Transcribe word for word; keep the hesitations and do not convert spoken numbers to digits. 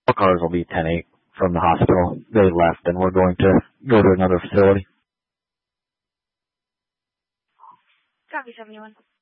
Cars will be ten eight from the hospital. They left, and we're going to go to another facility. Copy seventy-one.